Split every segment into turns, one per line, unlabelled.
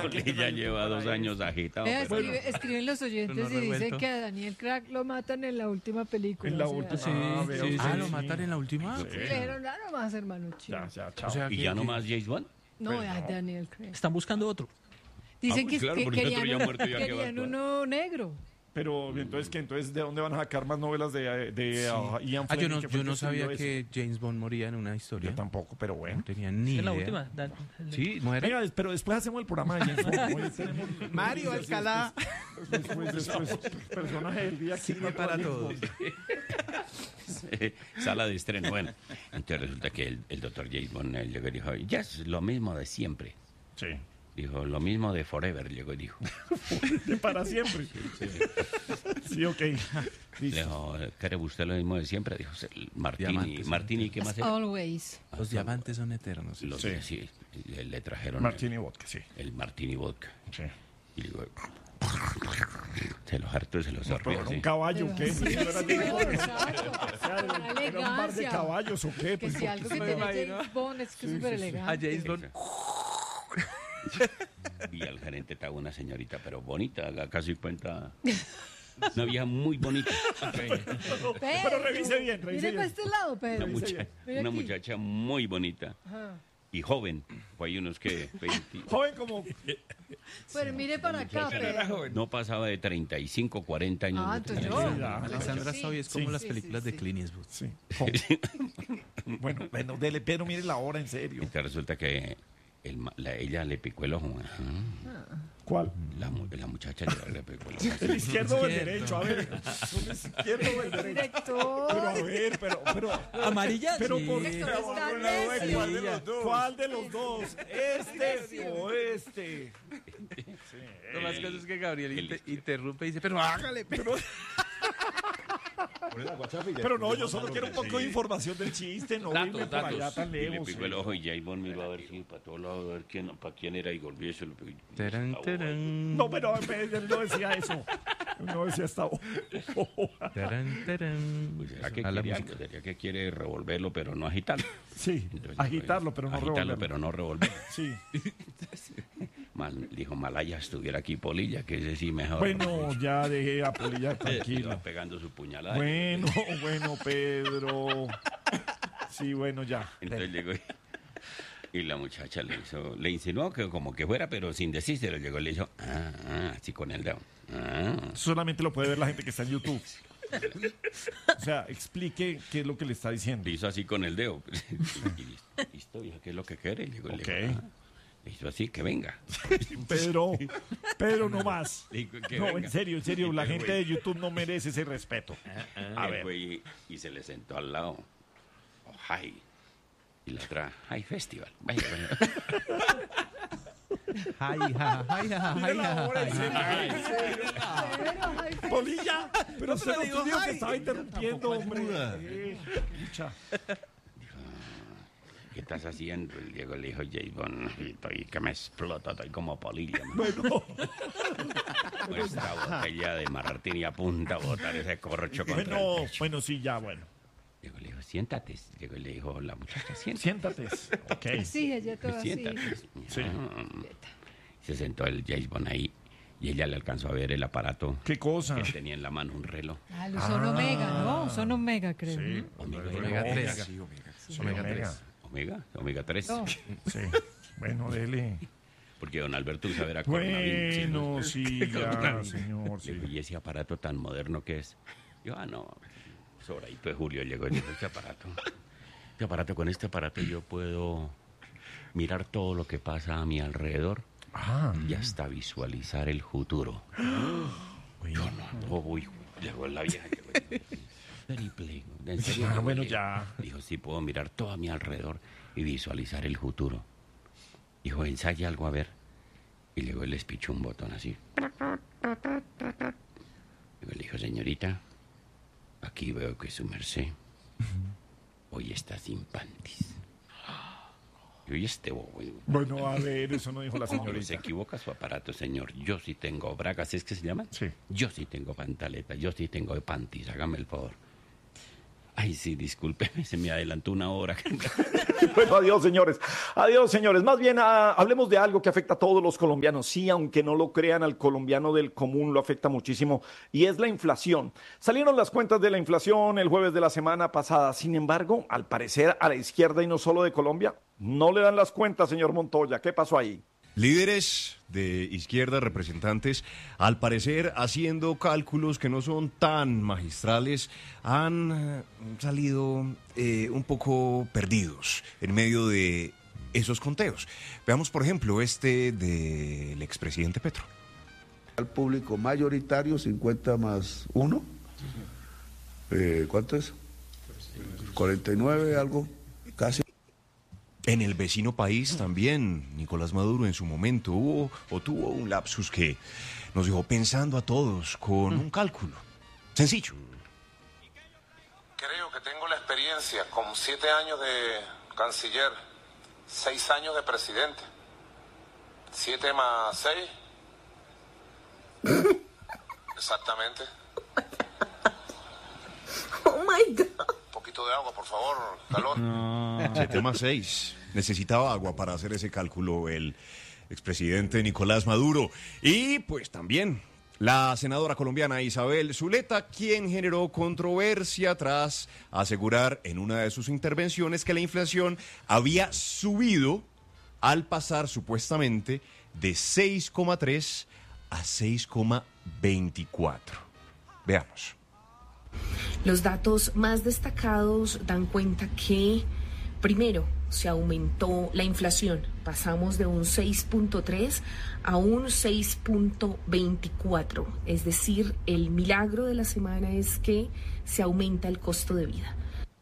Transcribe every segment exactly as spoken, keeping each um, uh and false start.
Polilla lleva dos años agitado.
Vea,
pero-
escribe- escriben los oyentes
Pero no
y dicen
revuelto.
que a Daniel Craig lo matan en la última película.
En la
o sea,
última.
Sí,
Ah, veo,
sí,
sí,
ah,
sí.
¿lo matan en la última?
sí, le dijeron, ah, no más, hermano chido.
Ya, ya, chao.
O sea,
¿Y
que-
ya no
que-
más James Bond?
No, a Daniel Craig.
Están buscando otro.
Dicen
Ah,
que,
pues claro,
que
porque el otro
querían,
ya muerto, ya que va a
querían
actuar.
uno negro.
Pero entonces, ¿qué? Entonces, ¿de dónde van a sacar más novelas de, de uh, Ian
Ah, yo
Fleming,
no,
que fue
yo
el
no
que escribió
sabía
eso?
que James Bond moría en una historia.
Yo tampoco, pero bueno.
No tenía ni
En la
idea.
última. Dan-
Sí, muere.
Venga, pero después hacemos el programa de James Bond. Hoy tenemos
Mario
noticias y
Alcalá.
Después, después, después, personaje del día.
Cine
¿quién
para
mató a
todos.
James Bond?
Sala de estreno. Bueno, entonces resulta que el, el doctor James Bond eh, llegó y dijo, ya es lo mismo de siempre.
Sí.
Dijo, lo mismo de Forever, llegó y dijo.
De para siempre. Sí, ok.
Le
Listo.
dijo, ¿quiere usted lo mismo de siempre? Dijo, "El Martini,
Diamantes.
Martini, ¿qué más
As
era?
always.
Los diamantes son eternos.
Los-
Sí.
sí, le, le trajeron
Martini Vodka, sí.
el, el Martini Vodka.
Sí.
Y digo, se los hartó y se los
No,
sorbió.
pero
así.
un caballo, ¿o qué?
Sí,
No era
sí,
James Bond.
exacto.
O sea,
Con
era un bar de
elegancia.
caballos, ¿o qué?
Que
Pues,
si algo que
me
tiene
imagino.
James Bond es que es súper
A
elegante.
James Bond.
Y al gerente estaba una señorita, pero bonita, haga casi cuenta. Una vieja muy bonita.
Pedro,
Pero revise bien, revise
Mire
bien.
para este lado,
Una,
Pedro.
mucha-
Mira
una
aquí.
muchacha muy bonita
Ajá.
y joven. Fue ahí unos que veinte,
Joven como...
Pero mire para acá, Pedro.
no pasaba de treinta y cinco, cuarenta años.
Ah,
de
entonces
tener.
yo.
Ya,
Alexandra
Sí,
Stoy es como
sí,
las
sí,
películas
sí,
de
sí.
Clint Eastwood.
Sí. joven. Bueno, bueno, dele, pero mire la hora, en serio.
Entonces resulta que el ma- la- ella le picó el ojo. Ajá.
¿Cuál?
La, mu- la muchacha le, le picó el ojo.
¿El izquierdo o el
Izquierdo.
derecho? A ver. ¿El izquierdo o el derecho?
Director.
Pero a ver, pero... pero
¿Amarilla?
Pero
Sí.
por
Director, está necio.
¿Cuál de los dos? ¿Cuál de los dos? ¿Este o este?
Lo más caso es que Gabriel
El
inter-
izquierdo.
interrumpe y dice, pero hágale, pero...
Pero no, yo solo quiero un poco de información del chiste, no
Datos,
irme por allá
datos.
tan
Y le
lejos.
picó el ojo y James Bond miró a ver si para todos lados, a ver quién, para quién era y volvió y se lo picó.
Tarán, tarán.
No, pero él no decía eso. Él no decía esta
Tarán, tarán.
Pues será que
A la
quiere
música.
algo, sería que quiere revolverlo, pero no agitarlo.
Sí,
Entonces,
agitarlo,
pues,
pero no
agitarlo,
revolverlo.
pero no revolverlo.
Sí.
Mal, dijo Malaya estuviera aquí Polilla, que ese sí mejor.
Bueno, ya dejé a Polilla
Iba
tranquilo.
pegando su puñalada.
Bueno, bueno, Pedro. Sí, bueno, ya.
Entonces llegó y, y la muchacha le hizo, le insinuó que como que fuera, pero sin decírselo. Llegó y le hizo, ah, ah, así con el dedo. Ah.
Solamente lo puede ver la gente que está en YouTube. O sea, explique qué es lo que le está diciendo.
Le hizo así con el dedo. Y, y listo, listo, vieja, ¿qué es lo que quiere? Le digo, le
Ok.
digo, ah. Le hizo así, que venga.
Pedro, Pedro, no más.
Le digo, que
No,
venga.
en serio, en serio, la
Entonces,
gente
güey,
de YouTube no merece ese respeto. A
el
ver.
güey, y se le sentó al lado. Oh, hi. Y la otra, hi festival. Vaya, vaya.
Ay, ja, ay, ja,
Mire
ay,
la
ja,
hora,
ay,
en serio.
ja.
Pedro, ay, Pedro.
Polilla, pero usted no
pero digo,
dijo que
ay.
estaba interrumpiendo, hombre. Eh, pucha.
¿Qué estás haciendo? Y Diego le dijo, James Bond, y estoy que me explota, estoy como polilla. man.
Bueno,
Con esta botella de martini a punta a botar ese corcho contra
bueno,
el pecho.
bueno, sí, ya, bueno.
Diego le dijo, siéntate. Diego le dijo, la muchacha, siéntate.
Siéntate. Ok.
Sí, ella toda así.
Siéntate.
Sí.
Ah. Se sentó el James Bond ahí y ella le alcanzó a ver el aparato
¿Qué cosa?
que tenía en la mano, un reloj.
Ah, los son Omega, ¿no? Son Omega, creo.
Sí,
Omega,
Omega tres.
Sí,
Omega
Omega.
tres.
Omega, Omega tres.
No.
Sí. Bueno, dele.
Porque don Alberto usaba era coronavirus. ¿sí?
Bueno, sí, ya, señor,
Le digo,
sí.
¿y ese aparato tan moderno que es? Yo, ah, no, sobradito de Julio llegó y dijo, este aparato, este aparato, con este aparato yo puedo mirar todo lo que pasa a mi alrededor
Ah,
y hasta visualizar el futuro. Yo no, no voy, llegó la vieja, llegó y dijo, "Triple, ¿en serio?".
Ah, bueno,
Le-
ya.
Dijo, sí, puedo mirar todo a mi alrededor y visualizar el futuro. Dijo, ensaya algo a ver. Y luego les pichó un botón así. Luego le dijo, señorita, aquí veo que su merced hoy está sin panties. Yo, y este bobo.
bueno, a ver, eso no dijo la
Se
señorita.
equivoca su aparato, señor. Yo sí tengo bragas, ¿es que se llaman?
Sí.
Yo sí tengo pantaleta, yo sí tengo panties, hágame el favor. Ay, sí, discúlpeme, se me adelantó una hora.
Bueno, adiós, señores. Adiós, señores. Más bien, ah, hablemos de algo que afecta a todos los colombianos. Sí, aunque no lo crean, al colombiano del común lo afecta muchísimo, y es la inflación. Salieron las cuentas de la inflación el jueves de la semana pasada. Sin embargo, al parecer, a la izquierda, y no solo de Colombia, no le dan las cuentas, señor Montoya. ¿Qué pasó ahí?
Líderes de izquierda, representantes, al parecer haciendo cálculos que no son tan magistrales, han eh, salido eh, un poco perdidos en medio de esos conteos. Veamos, por ejemplo, este del expresidente Petro.
Al público mayoritario, cincuenta más uno. Eh, ¿Cuánto es? cuarenta y nueve, algo, casi.
En el vecino país también, Nicolás Maduro en su momento hubo o tuvo un lapsus que nos dejó pensando a todos con un cálculo sencillo.
Creo que tengo la experiencia con siete años de canciller, seis años de presidente. Siete más seis. Exactamente.
Oh my God.
Un poquito de agua, por favor, calor.
siete más seis. Necesitaba agua para hacer ese cálculo el expresidente Nicolás Maduro. Y pues también la senadora colombiana Isabel Zuleta, quien generó controversia tras asegurar en una de sus intervenciones que la inflación había subido al pasar supuestamente de seis coma tres a seis coma veinticuatro. Veamos.
Los datos más destacados dan cuenta que, primero, se aumentó la inflación. Pasamos de un seis punto tres a un seis punto veinticuatro. Es decir, el milagro de la semana es que se aumenta el costo de vida.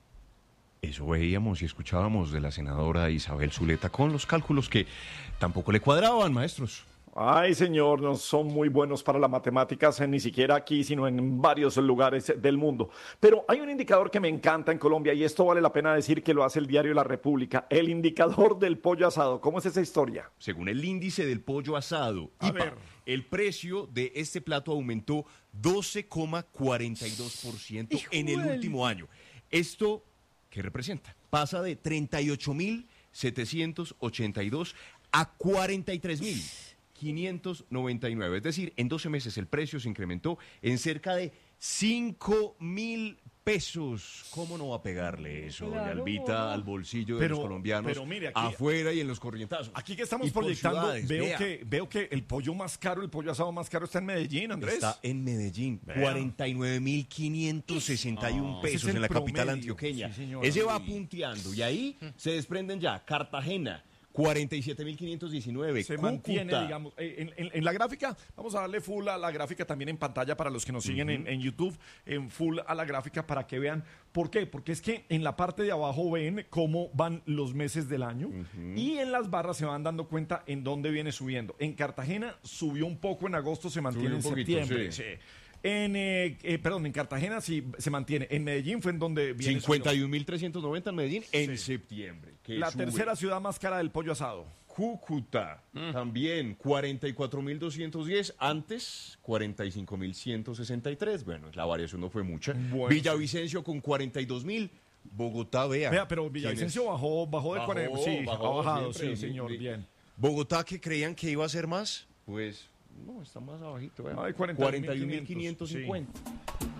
Eso veíamos y escuchábamos de la senadora Isabel Zuleta con los cálculos que tampoco le cuadraban, maestros.
Ay, señor, no son muy buenos para las matemáticas, eh, ni siquiera aquí, sino en varios lugares del mundo. Pero hay un indicador que me encanta en Colombia, y esto vale la pena decir que lo hace el diario La República, el indicador del pollo asado. ¿Cómo es esa historia?
Según el índice del pollo asado,
A
I P A,
ver.
el precio de este plato aumentó doce coma cuarenta y dos por ciento en el
¡Hijuel!
último año. ¿Esto qué representa? Pasa de treinta y ocho mil setecientos ochenta y dos a cuarenta y tres mil quinientos noventa y nueve. Es decir, en doce meses el precio se incrementó en cerca de cinco mil pesos. ¿Cómo no va a pegarle eso, doña
Claro.
Albita, al bolsillo de
Pero-
los colombianos
pero mire, aquí-
afuera y en los corrientazos?
Aquí que estamos
Y por
proyectando,
ciudades,
veo
vea.
que, veo que el pollo más caro, el pollo asado más caro está en Medellín, Andrés.
Está en Medellín,
Vea.
cuarenta y nueve mil quinientos sesenta y uno
ese es
pesos
el
en la capital
promedio.
antioqueña.
Sí, señor.
Ese va punteando y ahí se desprenden ya Cartagena, cuarenta y siete mil quinientos diecinueve,
Se
Cúcuta.
mantiene, digamos, eh, en, en- en la gráfica, vamos a darle full a la gráfica también en pantalla para los que nos siguen en, en YouTube, en full a la gráfica para que vean. ¿Por qué? Porque es que en la parte de abajo ven cómo van los meses del año y en las barras se van dando cuenta en dónde viene subiendo. En Cartagena subió un poco, en agosto se mantiene
Subió
en
un poquito,
septiembre.
sí.
sí. En, eh, eh, perdón, en Cartagena sí se mantiene. En Medellín fue en donde viene
cincuenta y un mil trescientos noventa en Medellín en
Sí.
septiembre. que
la
sube.
tercera ciudad más cara del pollo asado.
Cúcuta, también cuarenta y cuatro mil doscientos diez, antes cuarenta y cinco mil ciento sesenta y tres. Bueno, la variación no fue mucha.
Bueno,
Villavicencio con cuarenta y dos mil. Bogotá, vea.
Vea, pero Villavicencio
¿quién es?
bajó, bajó de
Bajó,
cuarenta. Sí,
bajó
ha bajado,
siempre,
sí, señor,
sí.
bien.
Bogotá, que creían que iba a ser más, pues no, está más abajito. vea.
Ay,
cuarenta y un mil quinientos cincuenta.
sí.